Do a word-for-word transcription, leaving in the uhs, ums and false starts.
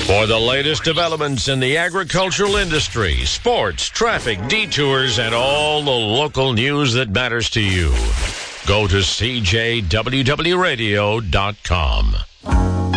For the latest developments in the agricultural industry, sports, traffic, detours, and all the local news that matters to you, go to C J W W radio dot com.